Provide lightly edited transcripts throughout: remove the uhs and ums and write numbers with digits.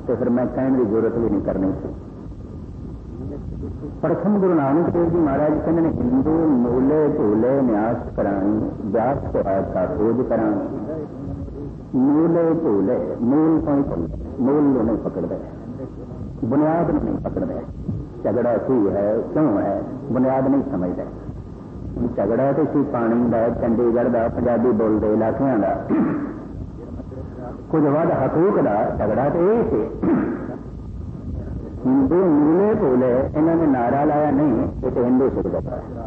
تو پھر میں کہنے کی ضرورت بھی نہیں کرنی سی. پرتھم گرو نانک دیو جی مہاراج کہتے ہیں ہندو مولے ٹولے نیاس کرانی بیاس کو کا کھوج کرانی. مولے ٹولے مول کو مول نہیں پکڑتے, بنیاد نہیں پکڑتے. جھگڑا کی ہے کیوں ہے بنیاد نہیں سمجھتے. جھگڑا تو سی پانی کا چنڈی گڑھ کا پنجابی بولتے علاقوں کا کچھ ود حقوق کا جھگڑا تو یہ سی. ہندو مولے ٹولے انہوں نے نعرہ لایا نہیں یہ تو ہندو سکھ جاتا ہے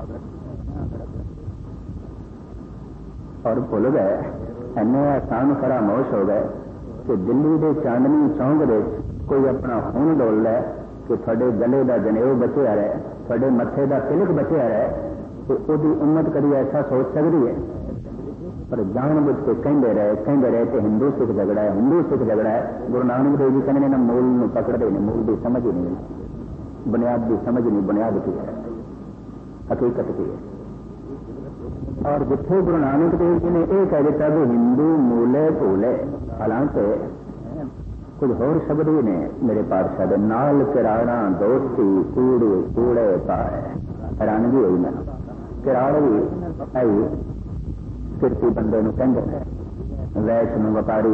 اور بھول گئے. ایسے آسان خراموش ہو گئے کہ دلی کے چاندنی چونک دے کوئی اپنا خون ڈول لے کہ تھوڑے گلے کا جنیو بچیا رہے, تھوڑے متے کا تلک بچیا رہے, تو وہ امت کدی ایسا سوچ سکتی ہے. پر جان بوجھ کے کہتے رہے کہ ہندو سکھ جھگڑا ہے, ہندو سکھ جھگڑا ہے. گرو نانک دیو جی کہنے نا مول پکڑتے ہیں, مول کی سمجھ ہی نہیں, بنیاد کی سمجھ نہیں. بنیاد کی ہے, حقیقت کی ہے. اور جتنے گرو نانک دیو جی نے یہ کہہ دیتا کہ ہندو مولے ٹولے, حالانکہ کچھ اور شبد بھی نے میرے پادشاہ دے نال کراڑا دوستی کوڑے کوڑے پائے. حیرانگی ہوئی میں کراڑ بھی آئی کھیتی بندے کہیں ویش وپاری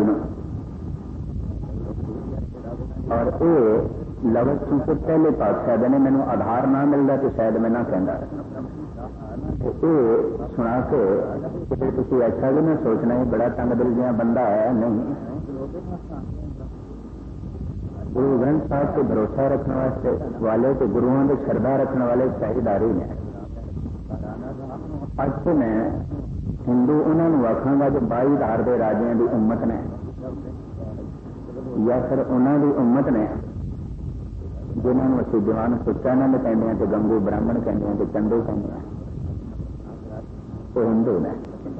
اور یہ لفظ چونکہ پہلے پادشاہ نے مینو آدھار نہ ملتا تو شاید میں نہ کہہ یہ سنا کے تھی ایسا بھی میں سوچنا ہی بڑا تنگ دل جہاں بندہ ہے نہیں. گرو گرنتھ صاحب کو بھروسہ رکھنے واسطے والے تو گروؤں کے شردا رکھنے والے چاہیداری نے. اج تو میں ہندو انہوں نے آخا گا جو 22 دھار کے راجیاں کی امت نے یا پھر انہوں کی امت نے جنہوں نے اسی دیوان سچا نند کہتے ہیں کہ گنگو براہمن کہتے ہیں کہ چندو کہتے ہیں, وہ ہندو نے.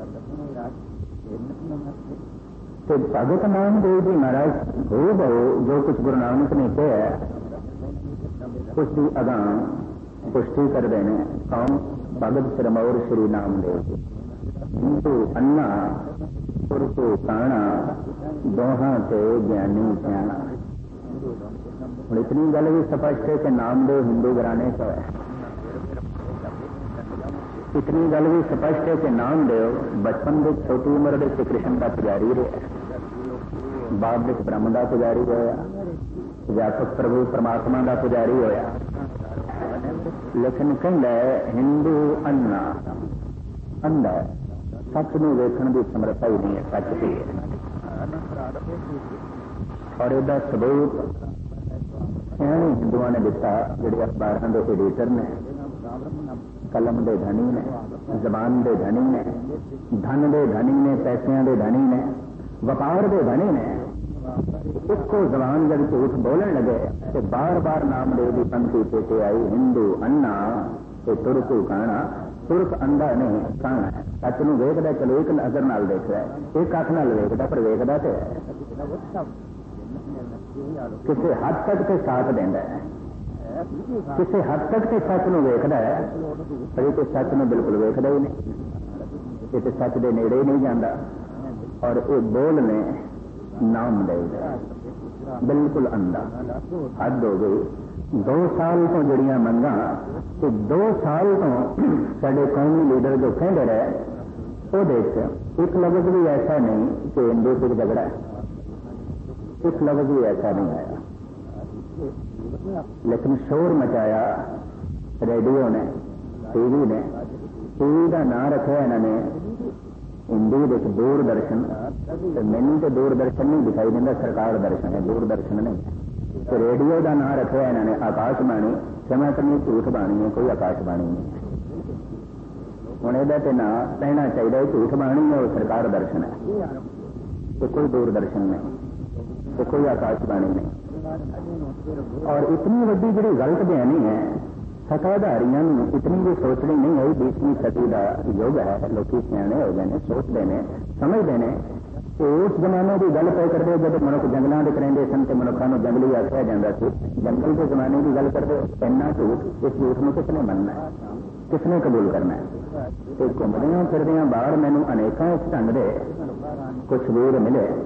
تو بھگت نام دیو جی مہاراج ہو بہو جو کچھ گرو نانک نے کہا اس کی اگاں پشٹی کرتے ہیں. کون بھگت سرمور شری نام دیو جی. ہندو انا ترکو کانا دوہاں سے جانی سیاح. ہوں اتنی گل بھی سپشٹ ہے کہ نام دیو ہندو گھرانے کا ہے. اتنی گل بھی سپشٹ ہے کہ نام دیو بچپن کے چھوٹی عمر کے شری کرشن کا پجاری رہا, بعد میں برہم کا پجاری ہوا, ویاسک پربھو پرماتما کا پجاری ہوا. لیکن کہہ ہندو انا انڈا سچ نو ویکھن کی سمرتھا ہی نہیں ہے, سچ کی ہے. اور یہ سبوت ہندو نے دتا جڑے اخباروں کے ایڈیٹر نے, قلم دے دھنی نے, زبان دے دھنی نے, دھن دے دھنی نے, پیسوں دے دھنی نے, وپار دے دھنی نے. اس کو زبان جب جھوٹ بولن لگے تو بار بار نام دے دی پنکتی پیٹے آئی ہندو انا تو ترکو کہنا. ترک انڈا نہیں کہنا ہے. سچ نو ویکھدا چلو ایک نظر نال دیکھ رہا ہے, ایک اکھ نال ویکھدا پر ویکھدا تو ہے کسی حد تک تو ساتھ دینا ہے, کسی حد تک تو سچ نو ویکھدا ہے پر یہ تو سچ نو بالکل ویکھدا ہی نہیں. یہ تو سچ دے نیڑے ہی نہیں جانا. اور یہ بول نے نام دے بالکل انڈا. حد ہو گئی. 2 سال تو جڑیاں منگا تو 2 سال تو سارے قومی لیڈر جو کہتے رہے وہ ایک لفظ بھی ایسا نہیں کہ ہندو سکھ جھگڑا ہے, ایک لفظ بھی ایسا نہیں آیا. لیکن شور مچایا ریڈیو نے, ٹی وی نے. ٹی وی کا نام رکھا انہوں نے ہندی دوردرشن. مینو تو دوردرشن نہیں دکھائی دینا, سرکار درشن ہے, دوردرشن نہیں. تو ریڈیو کا نام رکھا انہوں نے آکاش بانی. سما کرنی جھوٹ بانی ہے, کوئی آکاش بانی نہیں. ہوں یہ نام کہنا چاہیے جھوٹ بانی ہے اور سرکار درشن ہے, تو کوئی دوردرشن نہیں, تو کوئی آکاش بانی نہیں. اور اتنی وڈی جڑی غلط بیانی ہے سکھاداریاں اتنی بھی سوچنی نہیں ہوئی. 20ویں صدی کا یوگ ہے, لوگ سیانے ہو گئے ہیں, سوچتے ہیں, سمجھتے ہیں. اس زمانے کی گل پہ کرتے جب منک جنگلوں کے کرتے سن تو منکھوں کو جنگلی آخیا جاتا سی. جنگل کے زمانے کی گل کرتے اینا جھوٹ, اس جھوٹ میں کس نے مننا ہے, کس نے قبول کرنا ہے. گھومدیا پھردیا باہر مینو انیکاں اس ڈنگ دے کچھ ویر ملے